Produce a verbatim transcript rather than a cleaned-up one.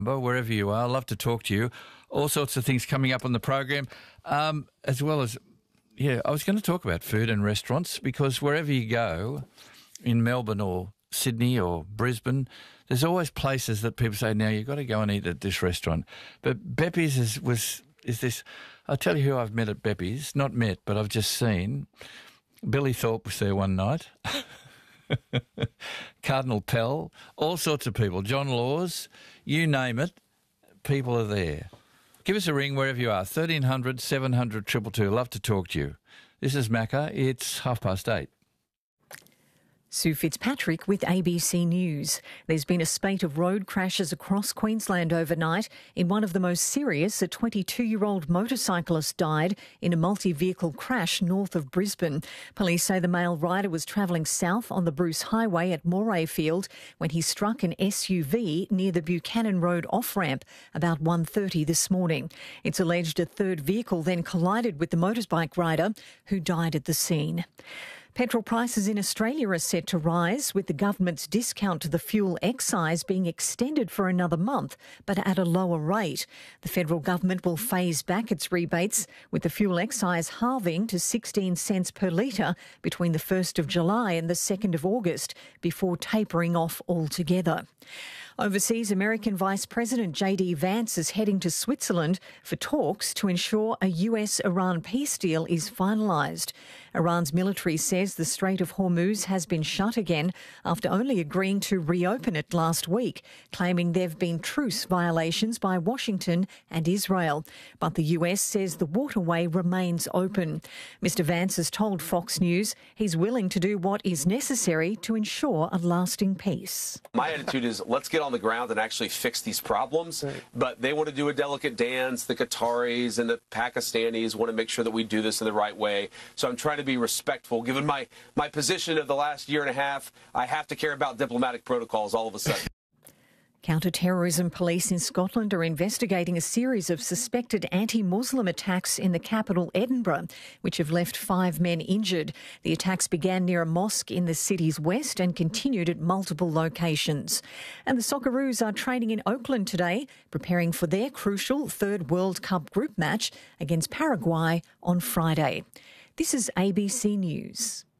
wherever you are. I'd love to talk to you. All sorts of things coming up on the program, um, as well as, yeah, I was going to talk about food and restaurants because wherever you go in Melbourne or Sydney or Brisbane, there's always places that people say, now you've got to go and eat at this restaurant. But Beppy's is, was, is this, I'll tell you who I've met at Beppy's, not met, but I've just seen. Billy Thorpe was there one night. Cardinal Pell, all sorts of people, John Laws, you name it, people are there. Give us a ring wherever you are, thirteen hundred, seven hundred, two two two. Love to talk to you. This is Macca. It's half past eight. Sue Fitzpatrick with A B C News. There's been a spate of road crashes across Queensland overnight. In one of the most serious, a twenty-two-year-old motorcyclist died in a multi-vehicle crash north of Brisbane. Police say the male rider was travelling south on the Bruce Highway at Moray Field when he struck an S U V near the Buchanan Road off-ramp about one thirty this morning. It's alleged a third vehicle then collided with the motorbike rider who died at the scene. Petrol prices in Australia are set to rise, with the government's discount to the fuel excise being extended for another month, but at a lower rate. The federal government will phase back its rebates, with the fuel excise halving to sixteen cents per litre between the first of July and the second of August, before tapering off altogether. Overseas, American Vice President J D Vance is heading to Switzerland for talks to ensure a U S Iran peace deal is finalised. Iran's military says the Strait of Hormuz has been shut again after only agreeing to reopen it last week, claiming there have been truce violations by Washington and Israel. But the U S says the waterway remains open. Mister Vance has told Fox News he's willing to do what is necessary to ensure a lasting peace. My attitude is let's get on the ground and actually fix these problems. Right. But they want to do a delicate dance. The Qataris and the Pakistanis want to make sure that we do this in the right way. So I'm trying to be respectful. Given my, my position of the last year and a half, I have to care about diplomatic protocols all of a sudden. Counter-terrorism police in Scotland are investigating a series of suspected anti-Muslim attacks in the capital, Edinburgh, which have left five men injured. The attacks began near a mosque in the city's west and continued at multiple locations. And the Socceroos are training in Oakland today, preparing for their crucial third World Cup group match against Paraguay on Friday. This is A B C News.